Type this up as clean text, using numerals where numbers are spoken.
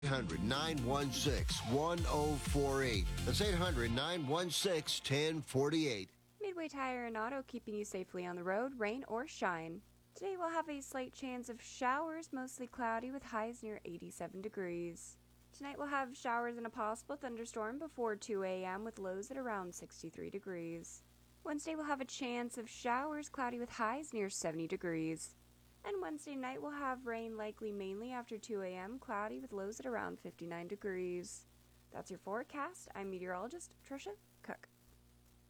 800-916-1048. That's 800-916-1048. Midway Tire and Auto, keeping you safely on the road, rain or shine. Today we'll have a slight chance of showers, mostly cloudy with highs near 87 degrees. Tonight we'll have showers and a possible thunderstorm before 2 a.m. with lows at around 63 degrees. Wednesday we'll have a chance of showers, cloudy with highs near 70 degrees. And Wednesday night we'll have rain, likely mainly after 2 a.m., cloudy with lows at around 59 degrees. That's your forecast. I'm meteorologist Trisha